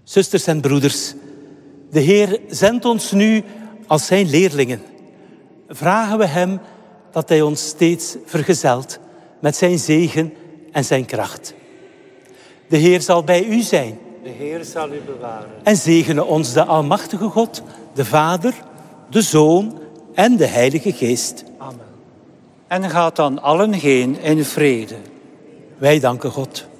Zusters en broeders, de Heer zendt ons nu als zijn leerlingen. Vragen we hem dat hij ons steeds vergezelt met zijn zegen en zijn kracht. De Heer zal bij u zijn. De Heer zal u bewaren. En zegene ons de Almachtige God, de Vader, de Zoon en de Heilige Geest. Amen. En gaat dan allen heen in vrede. Wij danken God.